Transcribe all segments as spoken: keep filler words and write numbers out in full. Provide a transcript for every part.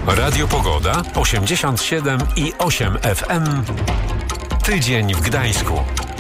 Radio Pogoda osiemdziesiąt siedem i osiem F M. Tydzień w Gdańsku.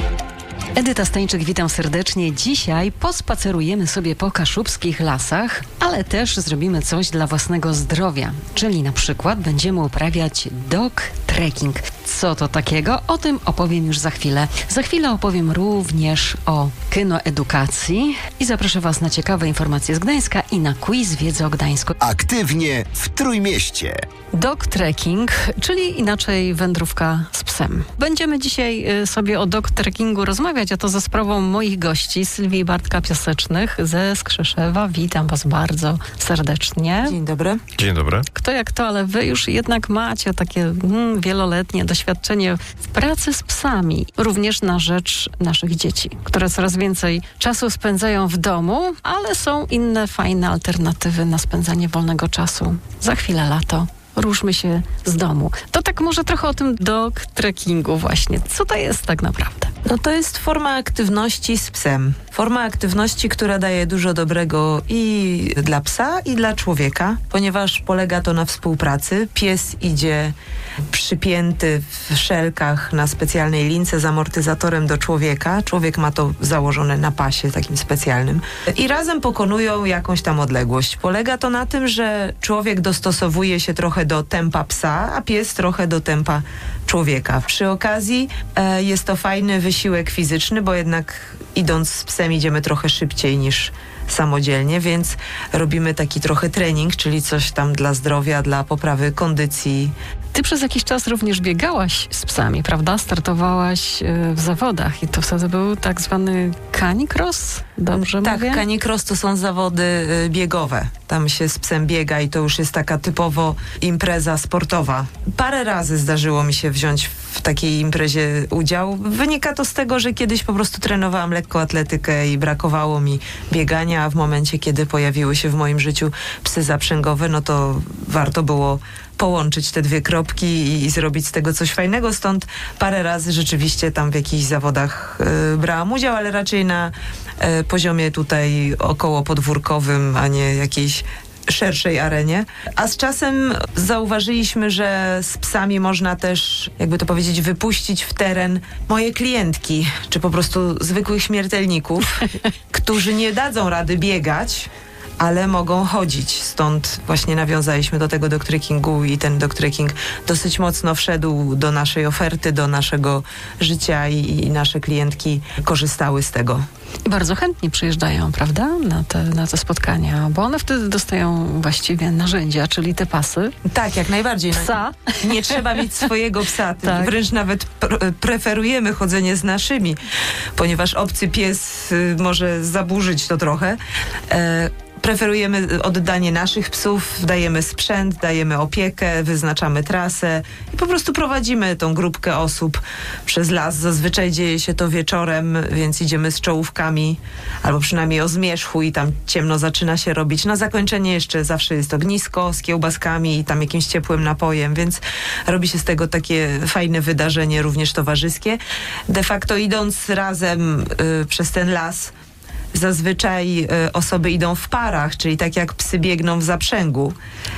Edyta Stańczyk, witam serdecznie. Dzisiaj pospacerujemy sobie po kaszubskich lasach, ale też zrobimy coś dla własnego zdrowia, czyli na przykład będziemy uprawiać dog trekking. Co to takiego? O tym opowiem już za chwilę. Za chwilę opowiem również o kynoedukacji i zaproszę Was na ciekawe informacje z Gdańska i na quiz wiedzy o Gdańsku. Aktywnie w Trójmieście. Dog trekking, czyli inaczej wędrówka z psem. Będziemy dzisiaj y, sobie o dog trekkingu rozmawiać, a to za sprawą moich gości, Sylwii i Bartka Piasecznych ze Skrzeszewa. Witam Was bardzo serdecznie. Dzień dobry. Dzień dobry. Kto jak to, ale Wy już jednak macie takie mm, wieloletnie doświadczenie w pracy z psami, również na rzecz naszych dzieci, które coraz więcej czasu spędzają w domu, ale są inne fajne alternatywy na spędzanie wolnego czasu. Za chwilę lato. Ruszmy się z domu. To tak może trochę o tym dog trekkingu właśnie. Co to jest tak naprawdę? No to jest forma aktywności z psem. Forma aktywności, która daje dużo dobrego i dla psa, i dla człowieka, ponieważ polega to na współpracy. Pies idzie przypięty w szelkach na specjalnej lince z amortyzatorem do człowieka. Człowiek ma to założone na pasie takim specjalnym. I razem pokonują jakąś tam odległość. Polega to na tym, że człowiek dostosowuje się trochę do tempa psa, a pies trochę do tempa człowieka. Przy okazji e, jest to fajny wysiłek fizyczny, bo jednak idąc z psem idziemy trochę szybciej niż samodzielnie, więc robimy taki trochę trening, czyli coś tam dla zdrowia, dla poprawy kondycji. Ty przez jakiś czas również biegałaś z psami, prawda? Startowałaś y, w zawodach i to wtedy był tak zwany canicross, dobrze tak, mówię? Tak, canicross to są zawody y, biegowe. Tam się z psem biega i to już jest taka typowo impreza sportowa. Parę razy zdarzyło mi się wziąć w takiej imprezie udział. Wynika to z tego, że kiedyś po prostu trenowałam lekkoatletykę i brakowało mi biegania, a w momencie, kiedy pojawiły się w moim życiu psy zaprzęgowe, no to warto było połączyć te dwie kropki i, i zrobić z tego coś fajnego. Stąd parę razy rzeczywiście tam w jakichś zawodach y, brałam udział, ale raczej na y, poziomie tutaj około podwórkowym, a nie jakiejś szerszej arenie. A z czasem zauważyliśmy, że z psami można też, jakby to powiedzieć, wypuścić w teren moje klientki, czy po prostu zwykłych śmiertelników, którzy nie dadzą rady biegać, ale mogą chodzić. Stąd właśnie nawiązaliśmy do tego dog trekkingu i ten dog trekking dosyć mocno wszedł do naszej oferty, do naszego życia i, i nasze klientki korzystały z tego. I bardzo chętnie przyjeżdżają, prawda, na te, na te spotkania, bo one wtedy dostają właściwie narzędzia, czyli te pasy. Tak, jak najbardziej. Psa. Nie trzeba mieć swojego psa. Tak. Wręcz nawet pr- preferujemy chodzenie z naszymi, ponieważ obcy pies y, może zaburzyć to trochę. E, Preferujemy oddanie naszych psów, dajemy sprzęt, dajemy opiekę, wyznaczamy trasę i po prostu prowadzimy tą grupkę osób przez las. Zazwyczaj dzieje się to wieczorem, więc idziemy z czołówkami albo przynajmniej o zmierzchu i tam ciemno zaczyna się robić. Na zakończenie jeszcze zawsze jest ognisko z kiełbaskami i tam jakimś ciepłym napojem, więc robi się z tego takie fajne wydarzenie, również towarzyskie. De facto idąc razem y, przez ten las, zazwyczaj y, osoby idą w parach, czyli tak jak psy biegną w zaprzęgu.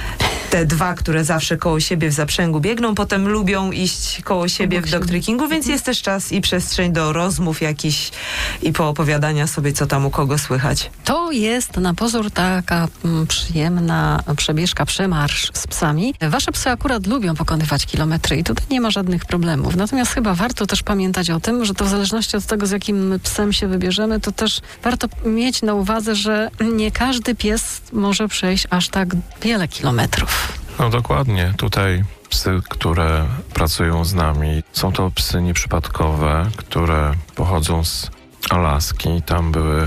Te dwa, które zawsze koło siebie w zaprzęgu biegną, potem lubią iść koło siebie w dog trekkingu, więc jest też czas i przestrzeń do rozmów jakichś i poopowiadania sobie, co tam u kogo słychać. To jest na pozór taka mm, przyjemna przebieżka, przemarsz z psami. Wasze psy akurat lubią pokonywać kilometry i tutaj nie ma żadnych problemów. Natomiast chyba warto też pamiętać o tym, że to w zależności od tego, z jakim psem się wybierzemy, to też warto mieć na uwadze, że nie każdy pies może przejść aż tak wiele kilometrów. No dokładnie. Tutaj psy, które pracują z nami, są to psy nieprzypadkowe, które pochodzą z Alaski. Tam były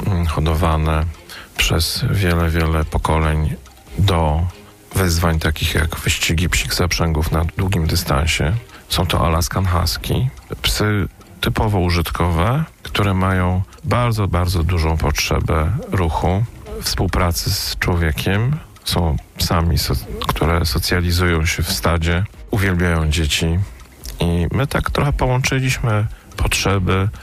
hodowane przez wiele, wiele pokoleń do wyzwań takich jak wyścigi psich zaprzęgów na długim dystansie. Są to Alaskan Husky. Psy typowo użytkowe, które mają bardzo, bardzo dużą potrzebę ruchu, współpracy z człowiekiem. Są psami, so, które socjalizują się w stadzie, uwielbiają dzieci i my tak trochę połączyliśmy potrzeby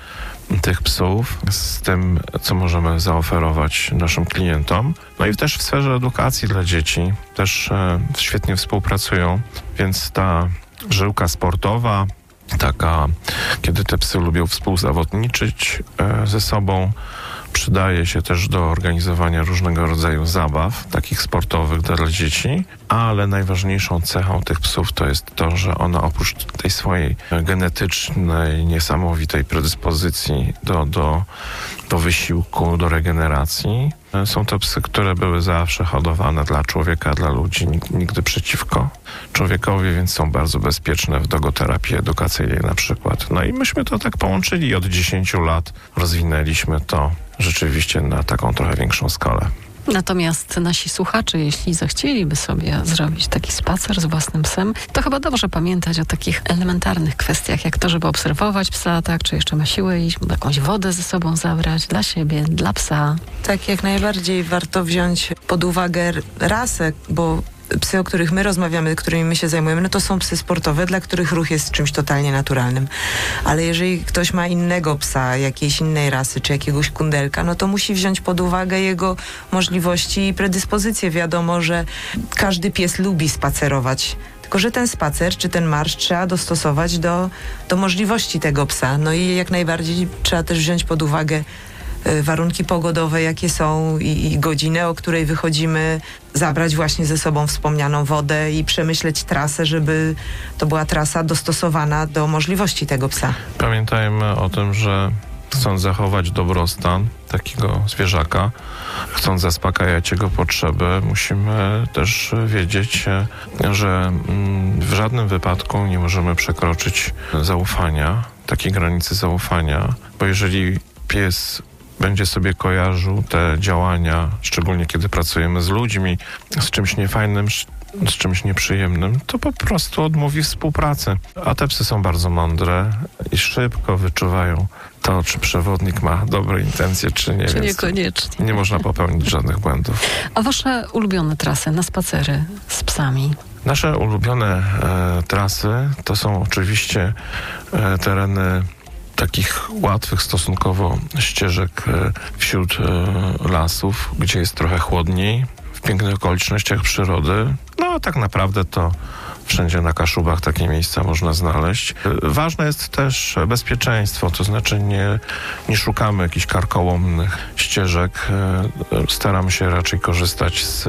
tych psów z tym, co możemy zaoferować naszym klientom. No i też w sferze edukacji dla dzieci też e, świetnie współpracują, więc ta żyłka sportowa, taka, kiedy te psy lubią współzawodniczyć e, ze sobą, przydaje się też do organizowania różnego rodzaju zabaw, takich sportowych dla dzieci, ale najważniejszą cechą tych psów to jest to, że one oprócz tej swojej genetycznej, niesamowitej predyspozycji do, do, do wysiłku, do regeneracji, są to psy, które były zawsze hodowane dla człowieka, dla ludzi, nigdy przeciwko człowiekowi, więc są bardzo bezpieczne w dogoterapii edukacyjnej na przykład. No i myśmy to tak połączyli od dziesięciu lat, rozwinęliśmy to rzeczywiście na taką trochę większą skalę. Natomiast nasi słuchacze, jeśli zechcieliby sobie zrobić taki spacer z własnym psem, to chyba dobrze pamiętać o takich elementarnych kwestiach, jak to, żeby obserwować psa, tak, czy jeszcze ma siłę iść, jakąś wodę ze sobą zabrać dla siebie, dla psa. Tak, jak najbardziej warto wziąć pod uwagę rasę, bo psy, o których my rozmawiamy, którymi my się zajmujemy, no to są psy sportowe, dla których ruch jest czymś totalnie naturalnym. Ale jeżeli ktoś ma innego psa, jakiejś innej rasy, czy jakiegoś kundelka, no to musi wziąć pod uwagę jego możliwości i predyspozycje. Wiadomo, że każdy pies lubi spacerować. Tylko że ten spacer, czy ten marsz trzeba dostosować do, do możliwości tego psa. No i jak najbardziej trzeba też wziąć pod uwagę warunki pogodowe, jakie są i, i godzinę, o której wychodzimy, zabrać właśnie ze sobą wspomnianą wodę i przemyśleć trasę, żeby to była trasa dostosowana do możliwości tego psa. Pamiętajmy o tym, że chcąc zachować dobrostan takiego zwierzaka, chcąc zaspokajać jego potrzeby, musimy też wiedzieć, że w żadnym wypadku nie możemy przekroczyć zaufania, takiej granicy zaufania, bo jeżeli pies będzie sobie kojarzył te działania, szczególnie kiedy pracujemy z ludźmi, z czymś niefajnym, z czymś nieprzyjemnym, to po prostu odmówi współpracy. A te psy są bardzo mądre i szybko wyczuwają to, czy przewodnik ma dobre intencje, czy nie. Czy niekoniecznie. Nie można popełnić żadnych błędów. A wasze ulubione trasy na spacery z psami? Nasze ulubione e, trasy to są oczywiście e, tereny takich łatwych stosunkowo ścieżek wśród lasów, gdzie jest trochę chłodniej, w pięknych okolicznościach przyrody. No a tak naprawdę to wszędzie na Kaszubach takie miejsca można znaleźć. Ważne jest też bezpieczeństwo, to znaczy nie, nie szukamy jakichś karkołomnych ścieżek. Staramy się raczej korzystać z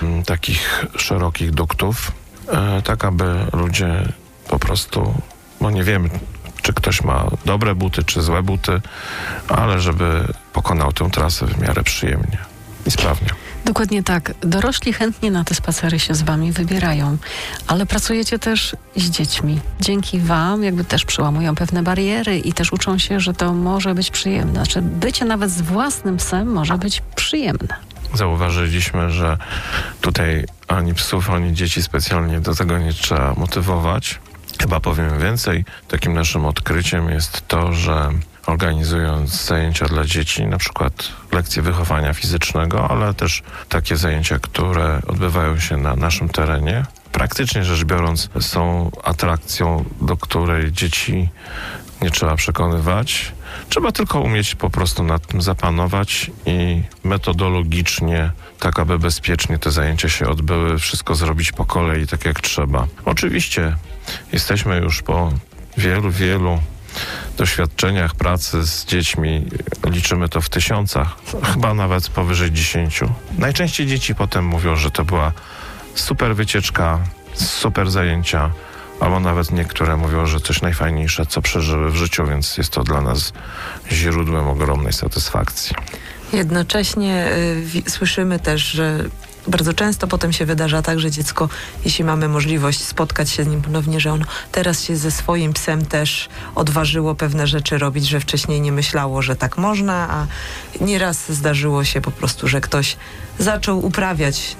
takich szerokich duktów, tak aby ludzie po prostu, no nie wiemy, czy ktoś ma dobre buty, czy złe buty, ale żeby pokonał tę trasę w miarę przyjemnie i sprawnie. Dokładnie tak. Dorośli chętnie na te spacery się z wami wybierają, ale pracujecie też z dziećmi. Dzięki wam jakby też przełamują pewne bariery i też uczą się, że to może być przyjemne. Znaczy bycie nawet z własnym psem może być przyjemne. Zauważyliśmy, że tutaj ani psów, ani dzieci specjalnie do tego nie trzeba motywować. Chyba powiem więcej. Takim naszym odkryciem jest to, że organizując zajęcia dla dzieci, na przykład lekcje wychowania fizycznego, ale też takie zajęcia, które odbywają się na naszym terenie, praktycznie rzecz biorąc są atrakcją, do której dzieci nie trzeba przekonywać. Trzeba tylko umieć po prostu nad tym zapanować i metodologicznie, tak aby bezpiecznie te zajęcia się odbyły, wszystko zrobić po kolei, tak jak trzeba. Oczywiście jesteśmy już po wielu, wielu doświadczeniach pracy z dziećmi, liczymy to w tysiącach, chyba nawet powyżej dziesięciu. Najczęściej dzieci potem mówią, że to była super wycieczka, super zajęcia, albo nawet niektóre mówią, że coś najfajniejsze, co przeżyły w życiu, więc jest to dla nas źródłem ogromnej satysfakcji. Jednocześnie y, słyszymy też, że bardzo często potem się wydarza tak, że dziecko, jeśli mamy możliwość spotkać się z nim ponownie, że ono teraz się ze swoim psem też odważyło pewne rzeczy robić, że wcześniej nie myślało, że tak można, a nieraz zdarzyło się po prostu, że ktoś zaczął uprawiać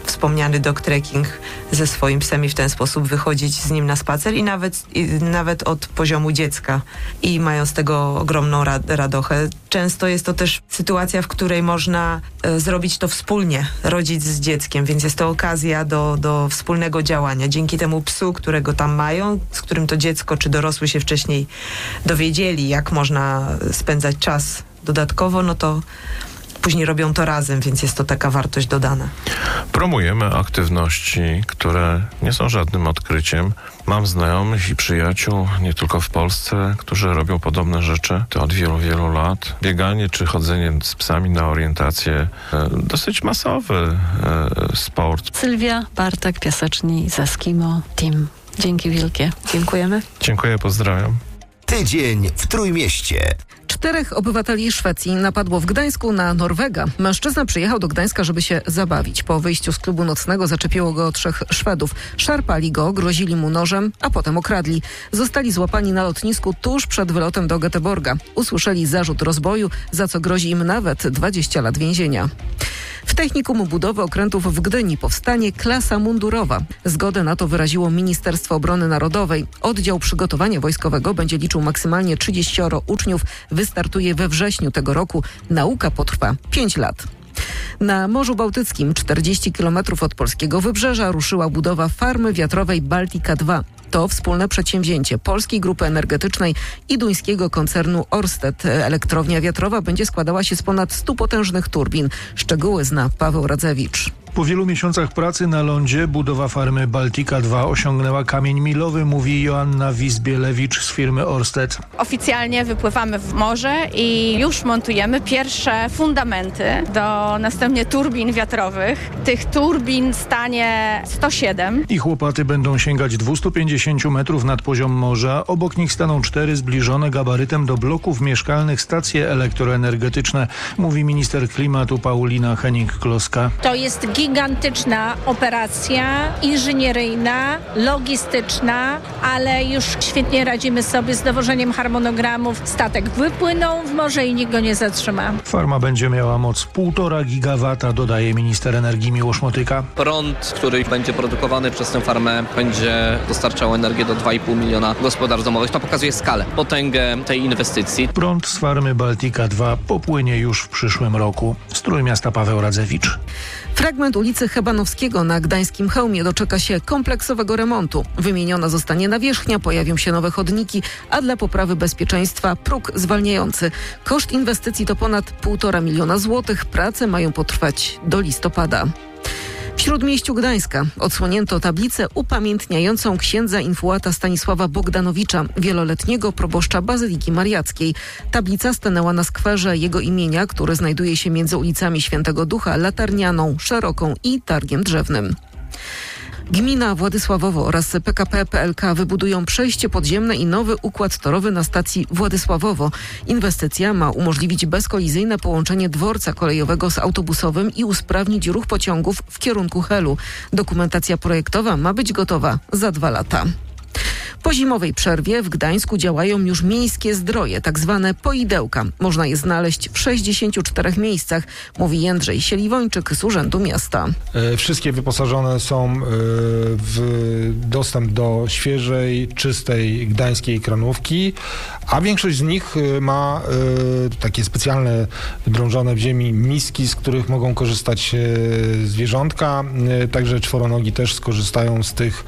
wspomniany dog trekking ze swoim psem i w ten sposób wychodzić z nim na spacer i nawet, i nawet od poziomu dziecka i mają z tego ogromną rad, radochę. Często jest to też sytuacja, w której można e, zrobić to wspólnie, rodzic z dzieckiem, więc jest to okazja do, do wspólnego działania. Dzięki temu psu, którego tam mają, z którym to dziecko czy dorosły się wcześniej dowiedzieli, jak można spędzać czas dodatkowo, no to później robią to razem, więc jest to taka wartość dodana. Promujemy aktywności, które nie są żadnym odkryciem. Mam znajomych i przyjaciół, nie tylko w Polsce, którzy robią podobne rzeczy. To od wielu, wielu lat. Bieganie czy chodzenie z psami na orientację, e, dosyć masowy e, sport. Sylwia, Bartek, Piaseczni z Eskimo Team. Dzięki wielkie. Dziękujemy. Dziękuję, pozdrawiam. Tydzień w Trójmieście. Czterech obywateli Szwecji napadło w Gdańsku na Norwega. Mężczyzna przyjechał do Gdańska, żeby się zabawić. Po wyjściu z klubu nocnego zaczepiło go trzech Szwedów. Szarpali go, grozili mu nożem, a potem okradli. Zostali złapani na lotnisku tuż przed wylotem do Göteborga. Usłyszeli zarzut rozboju, za co grozi im nawet dwadzieścia lat więzienia. W Technikum Budowy Okrętów w Gdyni powstanie klasa mundurowa. Zgodę na to wyraziło Ministerstwo Obrony Narodowej. Oddział Przygotowania Wojskowego będzie liczył maksymalnie trzydzieścioro uczniów. Wystartuje we wrześniu tego roku. Nauka potrwa pięć lat. Na Morzu Bałtyckim, czterdzieści kilometrów od polskiego wybrzeża, ruszyła budowa farmy wiatrowej Baltica dwa. To wspólne przedsięwzięcie Polskiej Grupy Energetycznej i duńskiego koncernu Ørsted. Elektrownia wiatrowa będzie składała się z ponad stu potężnych turbin. Szczegóły zna Paweł Radzewicz. Po wielu miesiącach pracy na lądzie budowa farmy Baltica dwa osiągnęła kamień milowy, mówi Joanna Wizbielewicz z firmy Ørsted. Oficjalnie wypływamy w morze i już montujemy pierwsze fundamenty do następnie turbin wiatrowych. Tych turbin stanie sto siedem. Ich łopaty będą sięgać dwieście pięćdziesiąt metrów nad poziom morza. Obok nich staną cztery zbliżone gabarytem do bloków mieszkalnych stacje elektroenergetyczne, mówi minister klimatu Paulina Hennig-Kloska. To jest gigantyczna operacja inżynieryjna, logistyczna, ale już świetnie radzimy sobie z dowożeniem harmonogramów. Statek wypłynął w morze i nikt go nie zatrzyma. Farma będzie miała moc półtora gigawata, dodaje minister energii Miłosz Motyka. Prąd, który będzie produkowany przez tę farmę, będzie dostarczał energię do dwa i pół miliona gospodarstw domowych. To pokazuje skalę, potęgę tej inwestycji. Prąd z farmy Baltica dwa popłynie już w przyszłym roku. Z Trójmiasta Paweł Radzewicz. Fragment ulicy Hebanowskiego na gdańskim Chełmie doczeka się kompleksowego remontu. Wymieniona zostanie nawierzchnia, pojawią się nowe chodniki, a dla poprawy bezpieczeństwa próg zwalniający. Koszt inwestycji to ponad półtora miliona złotych. Prace mają potrwać do listopada. W Śródmieściu Gdańska odsłonięto tablicę upamiętniającą księdza infułata Stanisława Bogdanowicza, wieloletniego proboszcza Bazyliki Mariackiej. Tablica stanęła na skwerze jego imienia, który znajduje się między ulicami Świętego Ducha, Latarnianą, Szeroką i Targiem Drzewnym. Gmina Władysławowo oraz P K P P L K wybudują przejście podziemne i nowy układ torowy na stacji Władysławowo. Inwestycja ma umożliwić bezkolizyjne połączenie dworca kolejowego z autobusowym i usprawnić ruch pociągów w kierunku Helu. Dokumentacja projektowa ma być gotowa za dwa lata. Po zimowej przerwie w Gdańsku działają już miejskie zdroje, tak zwane poidełka. Można je znaleźć w sześćdziesięciu czterech miejscach, mówi Jędrzej Sieliwończyk z Urzędu Miasta. Wszystkie wyposażone są w dostęp do świeżej, czystej gdańskiej kranówki, a większość z nich ma takie specjalne, wydrążone w ziemi miski, z których mogą korzystać zwierzątka. Także czworonogi też skorzystają z tych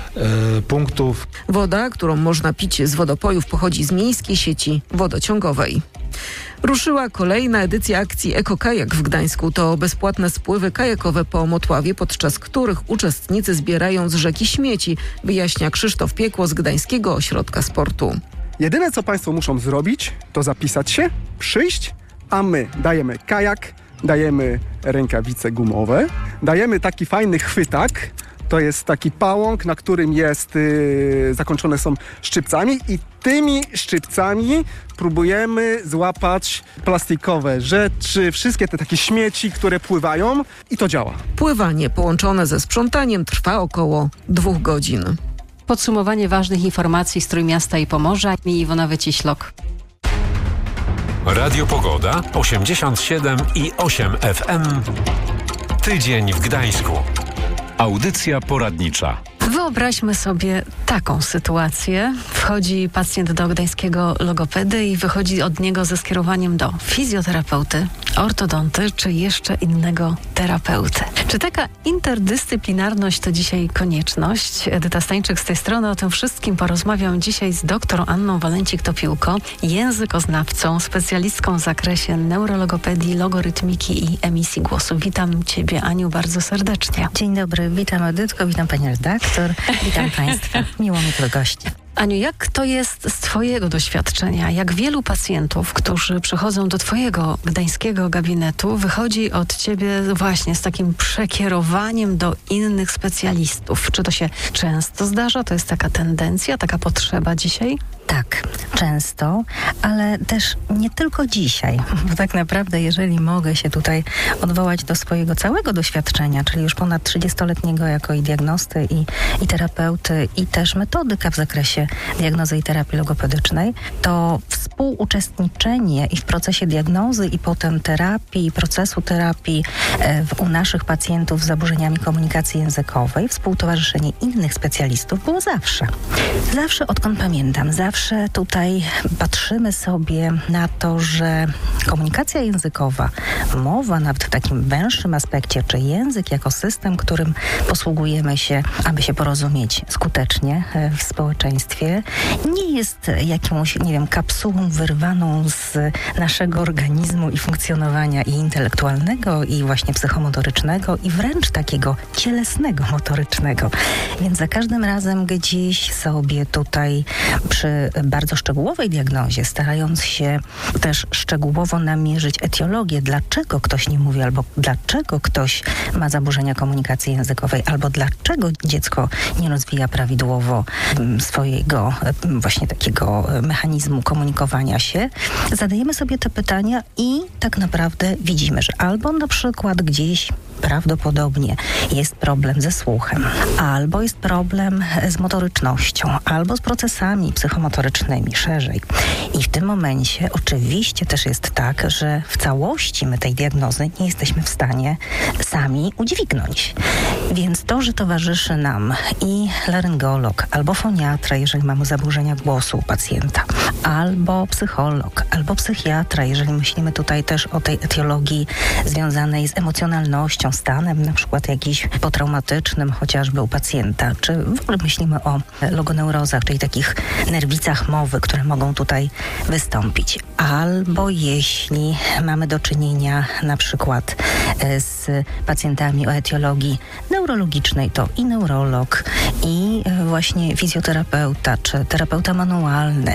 punktów. Woda, którą można pić z wodopojów, pochodzi z miejskiej sieci wodociągowej. Ruszyła kolejna edycja akcji Eko-Kajak w Gdańsku. To bezpłatne spływy kajakowe po Motławie, podczas których uczestnicy zbierają z rzeki śmieci, wyjaśnia Krzysztof Piekło z Gdańskiego Ośrodka Sportu. Jedyne, co Państwo muszą zrobić, to zapisać się, przyjść, a my dajemy kajak, dajemy rękawice gumowe, dajemy taki fajny chwytak. To jest taki pałąk, na którym jest yy, zakończone są szczypcami i tymi szczypcami próbujemy złapać plastikowe rzeczy, wszystkie te takie śmieci, które pływają i to działa. Pływanie połączone ze sprzątaniem trwa około dwóch godzin. Podsumowanie ważnych informacji z Trójmiasta i Pomorza i Iwona Wyciślok. Radio Pogoda osiemdziesiąt siedem i osiem F M. Tydzień w Gdańsku. Audycja poradnicza. Wyobraźmy sobie taką sytuację. Wchodzi pacjent do gdańskiego logopedy i wychodzi od niego ze skierowaniem do fizjoterapeuty, ortodonty czy jeszcze innego terapeuty. Czy taka interdyscyplinarność to dzisiaj konieczność? Edyta Stańczyk z tej strony. O tym wszystkim porozmawiam dzisiaj z dr Anną Walencik-Topiłko, językoznawcą, specjalistką w zakresie neurologopedii, logorytmiki i emisji głosu. Witam Ciebie, Aniu, bardzo serdecznie. Dzień dobry, witam Edytko, witam Pani redaktor, witam Państwa. Miło mi tu gości. Aniu, jak to jest z Twojego doświadczenia? Jak wielu pacjentów, którzy przychodzą do Twojego gdańskiego gabinetu, wychodzi od Ciebie właśnie z takim przekierowaniem do innych specjalistów? Czy to się często zdarza? To jest taka tendencja, taka potrzeba dzisiaj? Tak, często, ale też nie tylko dzisiaj, bo tak naprawdę, jeżeli mogę się tutaj odwołać do swojego całego doświadczenia, czyli już ponad trzydziestoletniego jako i diagnosty, i, i terapeuty, i też metodyka w zakresie diagnozy i terapii logopedycznej, to współuczestniczenie i w procesie diagnozy, i potem terapii, i procesu terapii e, w, u naszych pacjentów z zaburzeniami komunikacji językowej, współtowarzyszenie innych specjalistów było zawsze. Zawsze, odkąd pamiętam, zawsze tutaj patrzymy sobie na to, że komunikacja językowa, mowa nawet w takim węższym aspekcie, czy język jako system, którym posługujemy się, aby się porozumieć skutecznie w społeczeństwie, nie jest jakąś, nie wiem, kapsułą wyrwaną z naszego organizmu i funkcjonowania i intelektualnego, i właśnie psychomotorycznego, i wręcz takiego cielesnego, motorycznego. Więc za każdym razem gdzieś sobie tutaj przy bardzo szczegółowej diagnozie, starając się też szczegółowo namierzyć etiologię, dlaczego ktoś nie mówi, albo dlaczego ktoś ma zaburzenia komunikacji językowej, albo dlaczego dziecko nie rozwija prawidłowo swojego właśnie takiego mechanizmu komunikowania się, zadajemy sobie te pytania i tak naprawdę widzimy, że albo na przykład gdzieś prawdopodobnie jest problem ze słuchem, albo jest problem z motorycznością, albo z procesami psychomotorycznymi szerzej. I w tym momencie oczywiście też jest tak, że w całości my tej diagnozy nie jesteśmy w stanie sami udźwignąć. Więc to, że towarzyszy nam i laryngolog, albo foniatra, jeżeli mamy zaburzenia głosu u pacjenta, albo psycholog, albo psychiatra, jeżeli myślimy tutaj też o tej etiologii związanej z emocjonalnością, stanem na przykład jakiś potraumatycznym chociażby u pacjenta, czy w ogóle myślimy o logoneurozach, czyli takich nerwicach mowy, które mogą tutaj wystąpić. Albo jeśli mamy do czynienia na przykład z pacjentami o etiologii neurologicznej, to i neurolog, i właśnie fizjoterapeuta, czy terapeuta manualny,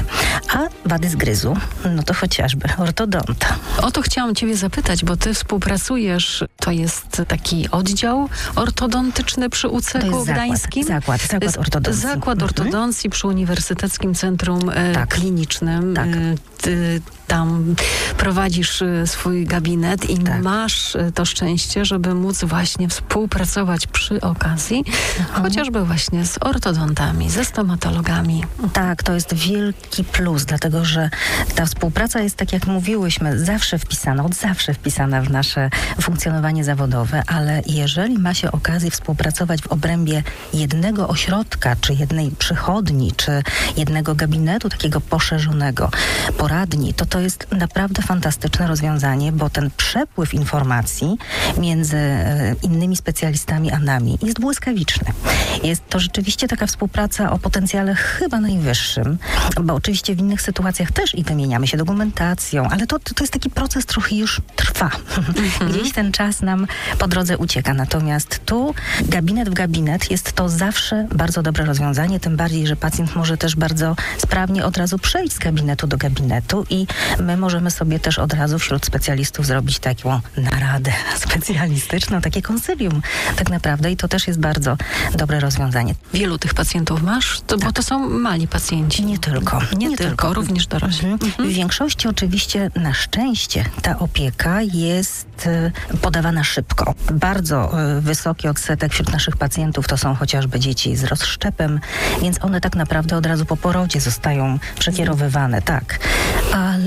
a wady zgryzu, no to chociażby ortodonta. O to chciałam Ciebie zapytać, bo Ty współpracujesz, to jest taki oddział ortodontyczny przy U C K Gdańskim? Zakład, zakład, zakład ortodoncji. Zakład ortodoncji mhm. przy Uniwersyteckim Centrum e, tak. Klinicznym. Tak. E, ty tam prowadzisz swój gabinet i tak. masz to szczęście, żeby móc właśnie współpracować przy okazji, mhm. chociażby właśnie z ortodontami, ze stomatologami. Tak, to jest wielki plus, dlatego że ta współpraca jest, tak jak mówiłyśmy, zawsze wpisana, od zawsze wpisana w nasze funkcjonowanie zawodowe, ale jeżeli ma się okazję współpracować w obrębie jednego ośrodka, czy jednej przychodni, czy jednego gabinetu takiego poszerzonego, poradni, to to jest naprawdę fantastyczne rozwiązanie, bo ten przepływ informacji między e, innymi specjalistami a nami jest błyskawiczny. Jest to rzeczywiście taka współpraca o potencjale chyba najwyższym, bo oczywiście w innych sytuacjach też i wymieniamy się dokumentacją, ale to, to, to jest taki proces, trochę już trwa. Mhm. Gdzieś ten czas nam po drodze ucieka. Natomiast tu gabinet w gabinet jest to zawsze bardzo dobre rozwiązanie, tym bardziej, że pacjent może też bardzo sprawnie od razu przejść z gabinetu do gabinetu i my możemy sobie też od razu wśród specjalistów zrobić taką naradę specjalistyczną, takie konsylium tak naprawdę i to też jest bardzo dobre rozwiązanie. Wielu tych pacjentów masz? To, tak. Bo to są mali pacjenci. Nie tylko. Nie, nie tylko, tylko, również dorośli. Mhm. Mhm. W większości oczywiście na szczęście ta opieka jest y, podawana szybko. Bardzo y, wysoki odsetek wśród naszych pacjentów to są chociażby dzieci z rozszczepem, więc one tak naprawdę od razu po porodzie zostają przekierowywane, tak. Ale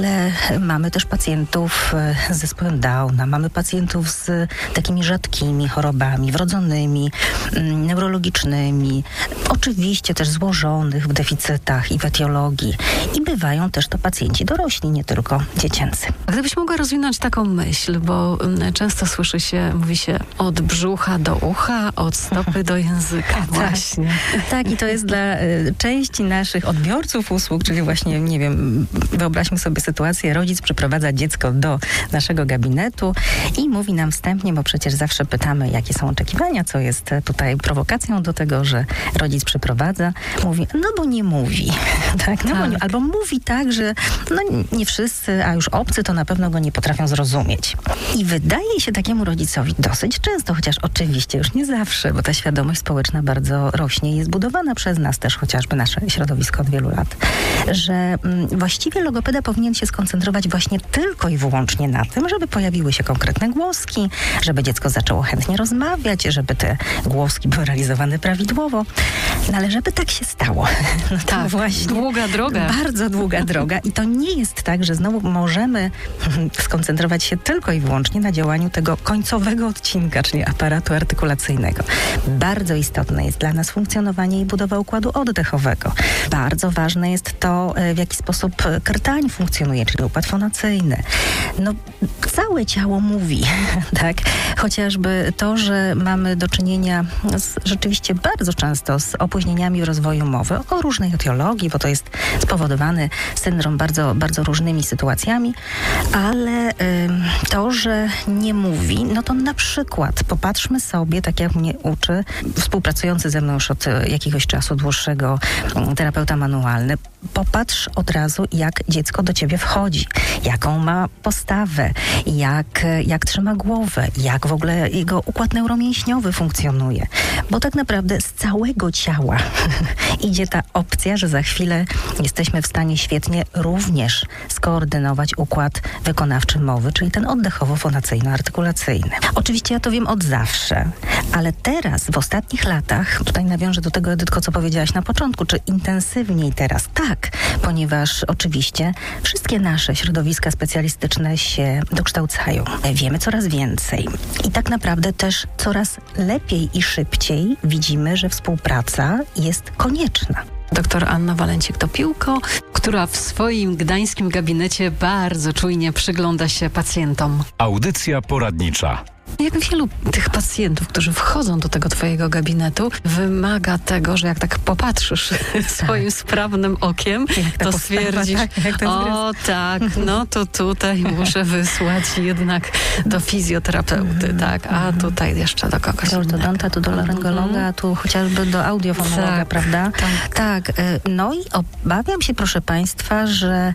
ale mamy też pacjentów z zespołem Downa, mamy pacjentów z takimi rzadkimi chorobami, wrodzonymi, neurologicznymi, oczywiście też złożonych w deficytach i w etiologii. I bywają też to pacjenci dorośli, nie tylko dziecięcy. Gdybyś mogła rozwinąć taką myśl, bo często słyszy się, mówi się od brzucha do ucha, od stopy do języka. Właśnie. Tak, i to jest dla y, części naszych odbiorców usług, czyli właśnie, nie wiem, wyobraźmy sobie sytuację, rodzic przyprowadza dziecko do naszego gabinetu i mówi nam wstępnie, bo przecież zawsze pytamy, jakie są oczekiwania, co jest tutaj prowokacją do tego, że rodzic przyprowadza, mówi, no bo nie mówi. tak, no tak. Bo nie, albo mówi tak, że no nie wszyscy, a już obcy to na pewno go nie potrafią zrozumieć. I wydaje się takiemu rodzicowi dosyć często, chociaż oczywiście już nie zawsze, bo ta świadomość społeczna bardzo rośnie i jest budowana przez nas też, chociażby nasze środowisko od wielu lat, że mm, właściwie logopeda powinien się skoncentrować właśnie tylko i wyłącznie na tym, żeby pojawiły się konkretne głoski, żeby dziecko zaczęło chętnie rozmawiać, żeby te głoski były realizowane prawidłowo. No ale żeby tak się stało, no to tak, właśnie długa droga. Bardzo długa droga i to nie jest tak, że znowu możemy skoncentrować się tylko i wyłącznie na działaniu tego końcowego odcinka, czyli aparatu artykulacyjnego. Bardzo istotne jest dla nas funkcjonowanie i budowa układu oddechowego. Bardzo ważne jest to, w jaki sposób krtań funkcjonuje, czyli układ fonacyjny. No, całe ciało mówi, tak? Chociażby to, że mamy do czynienia z, rzeczywiście bardzo często z opóźnieniami w rozwoju mowy, o różnej etiologii, bo to jest spowodowany syndrom bardzo, bardzo różnymi sytuacjami, ale ym, to, że nie mówi, no to na przykład popatrzmy sobie, tak jak mnie uczy współpracujący ze mną już od jakiegoś czasu dłuższego terapeuta manualny, popatrz od razu, jak dziecko do ciebie wchodzi, jaką ma postawę, jak, jak trzyma głowę, jak w ogóle jego układ neuromięśniowy funkcjonuje. Bo tak naprawdę z całego ciała idzie ta opcja, że za chwilę jesteśmy w stanie świetnie również skoordynować układ wykonawczy mowy, czyli ten oddechowo-fonacyjno-artykulacyjny. Oczywiście ja to wiem od zawsze, ale teraz, w ostatnich latach, tutaj nawiążę do tego, Edytko, co powiedziałaś na początku, czy intensywniej teraz? Tak, ponieważ oczywiście wszystkie nasze środowiska specjalistyczne się dokształcają. Wiemy coraz więcej i tak naprawdę też coraz lepiej i szybciej widzimy, że współpraca jest konieczna. Doktor Anna Walencik-Topiłko, która w swoim gdańskim gabinecie bardzo czujnie przygląda się pacjentom. Audycja poradnicza. Jak wielu tych pacjentów, którzy wchodzą do tego twojego gabinetu, wymaga tego, że jak tak popatrzysz swoim tak. sprawnym okiem, to postawa, stwierdzisz, tak, o tak, no to tutaj muszę wysłać jednak do fizjoterapeuty, mm, tak, a mm. tutaj jeszcze do kogoś to innego. Do ododonta, tu do laryngologa, a tu chociażby do audiofonologa, tak, prawda? Tak. tak. No i obawiam się, proszę Państwa, że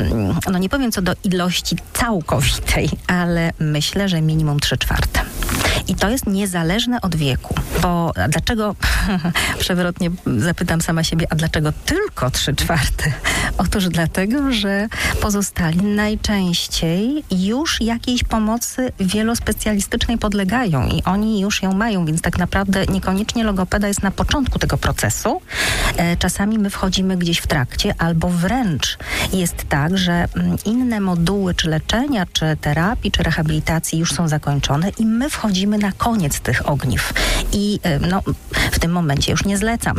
no nie powiem co do ilości całkowitej, ale myślę, że minimum trzy czwarte. I to jest niezależne od wieku. Bo a dlaczego, przewrotnie zapytam sama siebie, a dlaczego tylko trzy czwarte? Otóż dlatego, że pozostali najczęściej już jakiejś pomocy wielospecjalistycznej podlegają i oni już ją mają, więc tak naprawdę niekoniecznie logopeda jest na początku tego procesu. E, czasami my wchodzimy gdzieś w trakcie, albo wręcz jest tak, że inne moduły czy leczenia, czy terapii, czy rehabilitacji już są zakończone i my wchodzimy na koniec tych ogniw. I no, w tym momencie już nie zlecam.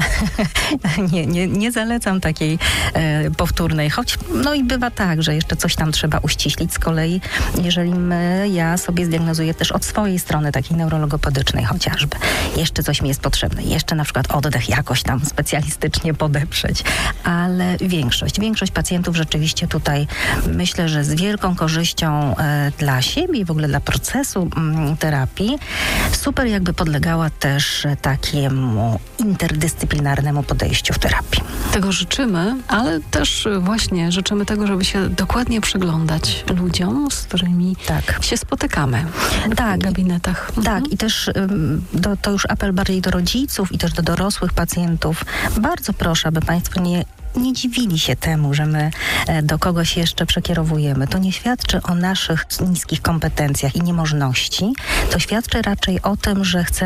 nie, nie, nie zalecam takiej e, powtórnej, choć no i bywa tak, że jeszcze coś tam trzeba uściślić. Z kolei, jeżeli my, ja sobie zdiagnozuję też od swojej strony takiej neurologopedycznej chociażby, jeszcze coś mi jest potrzebne, jeszcze na przykład oddech jakoś tam specjalistycznie podeprzeć, ale większość, większość pacjentów rzeczywiście tutaj myślę, że z wielką korzyścią e, dla siebie i w ogóle dla procesu m, terapii super jakby podlegała też takiemu interdyscyplinarnemu podejściu w terapii. Tego życzymy, ale też właśnie życzymy tego, żeby się dokładnie przyglądać ludziom, z którymi tak. się spotykamy tak, w gabinetach. Tak, mhm. i też do, to już apel bardziej do rodziców i też do dorosłych pacjentów. Bardzo proszę, aby Państwo nie nie dziwili się temu, że my do kogoś jeszcze przekierowujemy. To nie świadczy o naszych niskich kompetencjach i niemożności. To świadczy raczej o tym, że chcemy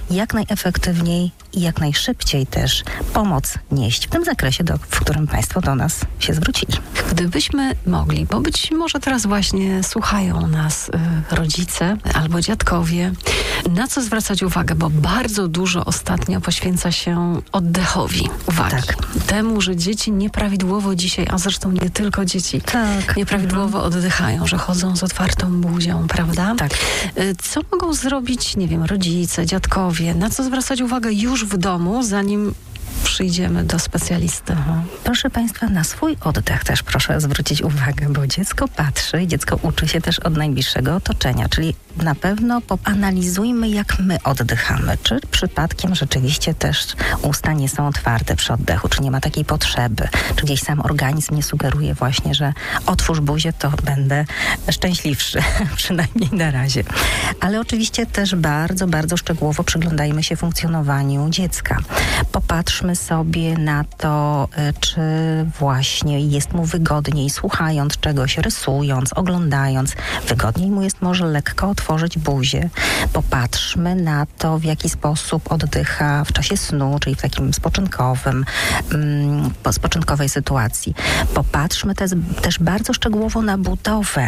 jak najefektywniej i jak najszybciej też pomoc nieść w tym zakresie, do, w którym Państwo do nas się zwrócili. Gdybyśmy mogli, bo być może teraz właśnie słuchają nas y, rodzice albo dziadkowie, na co zwracać uwagę, bo bardzo dużo ostatnio poświęca się oddechowi uwagi. Tak. Temu, że dzieci nieprawidłowo dzisiaj, a zresztą nie tylko dzieci, tak. nieprawidłowo mhm. oddychają, że chodzą z otwartą buzią, prawda? Tak. Y, co mogą zrobić, nie wiem, rodzice, dziadkowie, na co zwracać uwagę już w domu, zanim przyjdziemy do specjalisty. Proszę Państwa, na swój oddech też proszę zwrócić uwagę, bo dziecko patrzy i dziecko uczy się też od najbliższego otoczenia, czyli na pewno poanalizujmy, jak my oddychamy. Czy przypadkiem rzeczywiście też usta nie są otwarte przy oddechu, czy nie ma takiej potrzeby, czy gdzieś sam organizm nie sugeruje właśnie, że otwórz buzię, to będę szczęśliwszy, przynajmniej na razie. Ale oczywiście też bardzo, bardzo szczegółowo przyglądajmy się funkcjonowaniu dziecka. Popatrzmy sobie na to, czy właśnie jest mu wygodniej słuchając czegoś, rysując, oglądając. Wygodniej mu jest może lekko otworzyć buzię. Popatrzmy na to, w jaki sposób oddycha w czasie snu, czyli w takim spoczynkowym, mm, spoczynkowej sytuacji. Popatrzmy też, też bardzo szczegółowo na budowę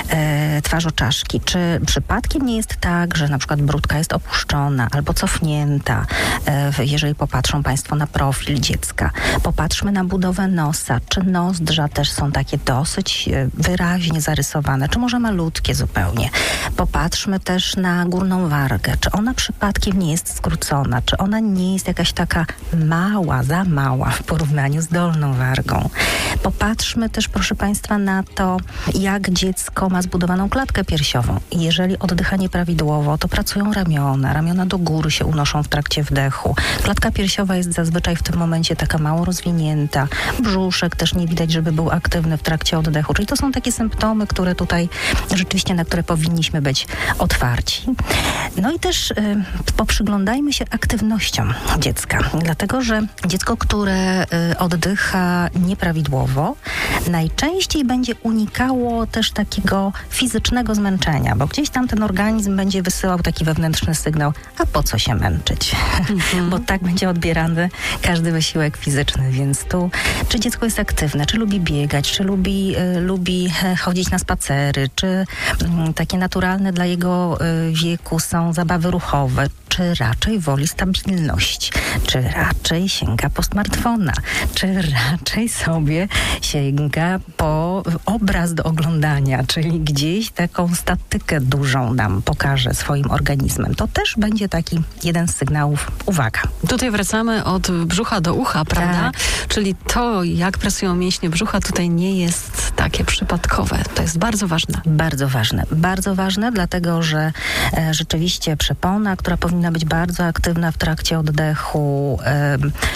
e, twarzoczaszki. Czy przypadkiem nie jest tak, że na przykład bródka jest opuszczona albo cofnięta, e, jeżeli popatrzą Państwo na profil dziecka. Popatrzmy na budowę nosa. Czy nozdrza też są takie dosyć wyraźnie zarysowane, czy może malutkie zupełnie. Popatrzmy też na górną wargę. Czy ona przypadkiem nie jest skrócona? Czy ona nie jest jakaś taka mała, za mała w porównaniu z dolną wargą? Popatrzmy też, proszę Państwa, na to, jak dziecko ma zbudowaną klatkę piersiową. I jeżeli oddycha nieprawidłowo, to pracują ramiona. Ramiona do góry się unoszą w trakcie wdechu. Klatka piersiowa jest zazwyczaj w tym momencie taka mało rozwinięta. Brzuszek też nie widać, żeby był aktywny w trakcie oddechu. Czyli to są takie symptomy, które tutaj rzeczywiście, na które powinniśmy być otwarci. No i też y, poprzyglądajmy się aktywnościom dziecka. Dlatego, że dziecko, które y, oddycha nieprawidłowo, najczęściej będzie unikało też takiego fizycznego zmęczenia, bo gdzieś tam ten organizm będzie wysyłał taki wewnętrzny sygnał, a po co się męczyć? Mhm. Bo tak będzie odbierany każdy wysiłek fizyczny, więc tu czy dziecko jest aktywne, czy lubi biegać, czy lubi, y, lubi chodzić na spacery, czy y, takie naturalne dla jego y, wieku są zabawy ruchowe, czy raczej woli stabilność, czy raczej sięga po smartfona, czy raczej sobie sięga po obraz do oglądania, czyli gdzieś taką statykę dużą nam pokaże swoim organizmem. To też będzie taki jeden z sygnałów. Uwaga. Tutaj wracamy od brzucha do ucha, prawda? Tak. Czyli to, jak pracują mięśnie brzucha, tutaj nie jest takie przypadkowe. To jest bardzo ważne. Bardzo ważne. Bardzo ważne, dlatego, że e, rzeczywiście przepona, która powinna być bardzo aktywna w trakcie oddechu, e,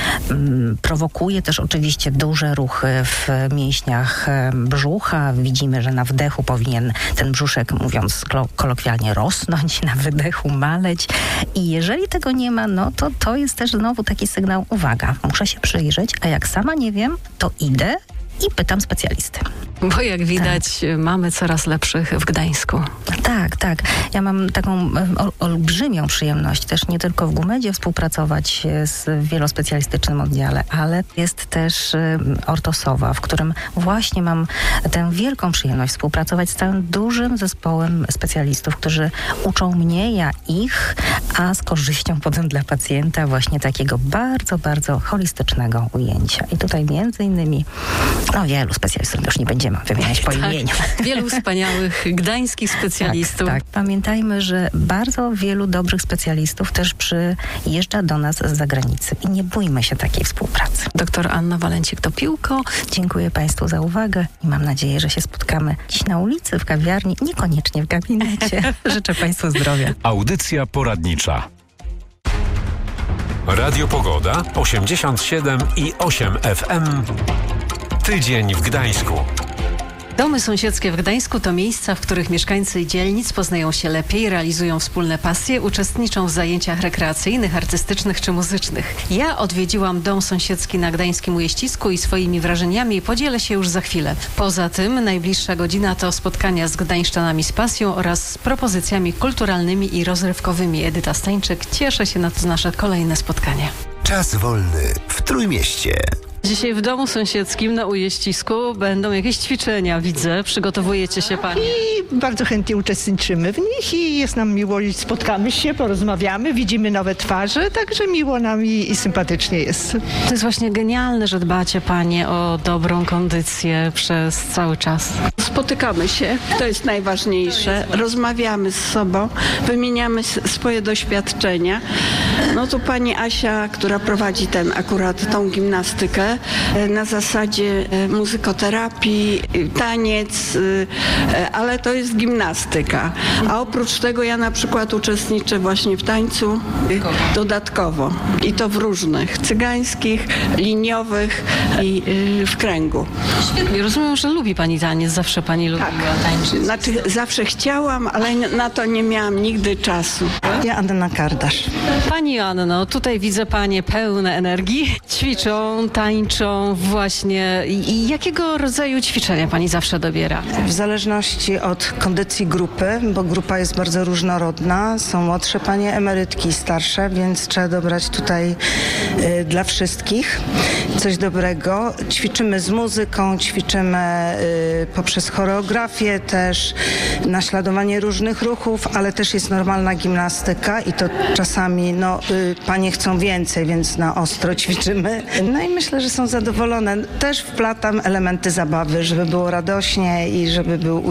m, prowokuje też oczywiście duże ruchy w mięśniach e, brzucha. Widzimy, że na wdechu powinien ten brzuszek, mówiąc kolokwialnie, rosnąć, na wydechu maleć. I jeżeli tego nie ma, no to to jest też znowu taki sygnał, uwaga, muszę się przyjrzeć, a jak sama nie wiem, to idę i pytam specjalisty. Bo jak widać, tak. mamy coraz lepszych w Gdańsku. Tak, tak. Ja mam taką ol, olbrzymią przyjemność też nie tylko w Gumedzie współpracować z wielospecjalistycznym oddziale, ale jest też Ortosowa, w którym właśnie mam tę wielką przyjemność współpracować z całym dużym zespołem specjalistów, którzy uczą mnie, ja ich, a z korzyścią potem dla pacjenta właśnie takiego bardzo, bardzo holistycznego ujęcia. I tutaj między innymi no wielu specjalistów, już nie będziemy wymieniać po tak, imieniu. Wielu wspaniałych gdańskich specjalistów. Tak, tak. Pamiętajmy, że bardzo wielu dobrych specjalistów też przyjeżdża do nas z zagranicy i nie bójmy się takiej współpracy. Doktor Anna Walencik-Topiłko. Dziękuję Państwu za uwagę i mam nadzieję, że się spotkamy dziś na ulicy, w kawiarni, niekoniecznie w gabinecie. Życzę Państwu zdrowia. Audycja poradnicza. Radio Pogoda osiemdziesiąt siedem i osiem F M. Tydzień w Gdańsku. Domy sąsiedzkie w Gdańsku to miejsca, w których mieszkańcy dzielnic poznają się lepiej, realizują wspólne pasje, uczestniczą w zajęciach rekreacyjnych, artystycznych czy muzycznych. Ja odwiedziłam dom sąsiedzki na Gdańskim Ujeścisku i swoimi wrażeniami podzielę się już za chwilę. Poza tym najbliższa godzina to spotkania z gdańszczanami z pasją oraz z propozycjami kulturalnymi i rozrywkowymi. Edyta Stańczyk, cieszę się na to nasze kolejne spotkanie. Czas wolny w Trójmieście. Dzisiaj w domu sąsiedzkim na Ujeścisku będą jakieś ćwiczenia, widzę. Przygotowujecie się Panie? I bardzo chętnie uczestniczymy w nich i jest nam miło, spotkamy się, porozmawiamy, widzimy nowe twarze, także miło nam i, i sympatycznie jest. To jest właśnie genialne, że dbacie Panie o dobrą kondycję przez cały czas. Spotykamy się, to jest najważniejsze, rozmawiamy z sobą, wymieniamy swoje doświadczenia. No tu pani Asia, która prowadzi ten akurat tą gimnastykę, na zasadzie muzykoterapii, taniec, ale to jest gimnastyka. A oprócz tego ja na przykład uczestniczę właśnie w tańcu dodatkowo i to w różnych, cygańskich, liniowych i w kręgu. Świetnie, rozumiem, że lubi Pani taniec, zawsze Pani lubiła tak. tańczyć. Znaczy zawsze chciałam, ale na to nie miałam nigdy czasu. Ja Anna Kardasz. Pani Anno, tutaj widzę Panie pełne energii, ćwiczą, tańczą właśnie. I, i jakiego rodzaju ćwiczenia Pani zawsze dobiera? W zależności od kondycji grupy, bo grupa jest bardzo różnorodna. Są młodsze panie emerytki, starsze, więc trzeba dobrać tutaj y, dla wszystkich coś dobrego. Ćwiczymy z muzyką, ćwiczymy y, poprzez choreografię też, naśladowanie różnych ruchów, ale też jest normalna gimnastyka i to czasami no, y, panie chcą więcej, więc na ostro ćwiczymy. No i myślę, że są zadowolone. Też wplatam elementy zabawy, żeby było radośnie i żeby był